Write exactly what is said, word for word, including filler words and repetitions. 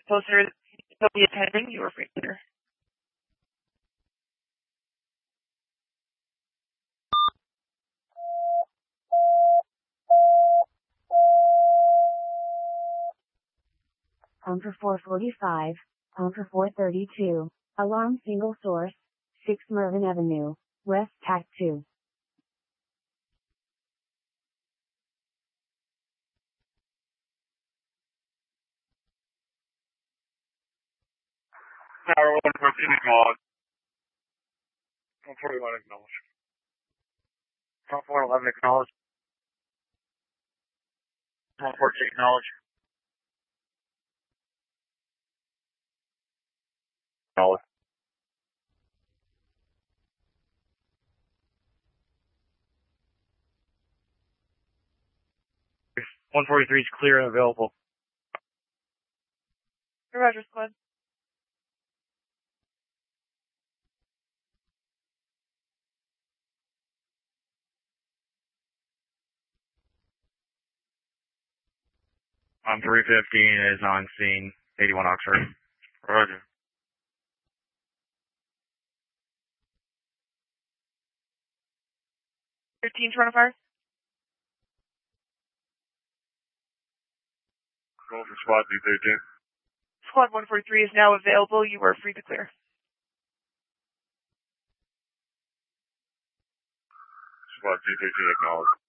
Closer to be attending, you are free to clear. Home for four forty-five, home for four thirty-two, alarm single source, six Mervyn Avenue, West Tac two. Tower one fourteen acknowledged. one forty-one acknowledged. one four eleven acknowledged. one fourteen acknowledged. Acknowledged. one forty-three is clear and available. Roger, squad. Um, three fifteen is on scene, eighty-one Oxford. Roger. thirteen, front of fire. Roll for squad two thirty-two. Squad one forty-three is now available. You are free to clear. Squad two thirty-two acknowledged.